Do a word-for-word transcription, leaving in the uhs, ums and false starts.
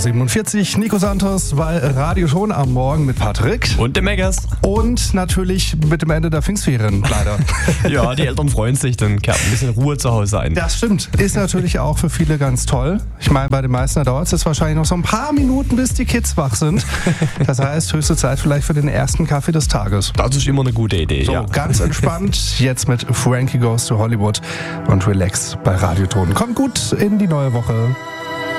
siebenundvierzig, Nico Santos bei Radio Ton am Morgen mit Patrick. Und dem Megas. Und natürlich mit dem Ende der Pfingstferien, leider. Ja, die Eltern freuen sich, dann kehrt ein bisschen Ruhe zu Hause ein. Das stimmt. Ist natürlich auch für viele ganz toll. Ich meine, bei den meisten dauert es jetzt wahrscheinlich noch so ein paar Minuten, bis die Kids wach sind. Das heißt, höchste Zeit vielleicht für den ersten Kaffee des Tages. Das ist immer eine gute Idee, so, ja. Ganz entspannt, jetzt mit Frankie Goes to Hollywood und Relax bei Radio Ton. Kommt gut in die neue Woche.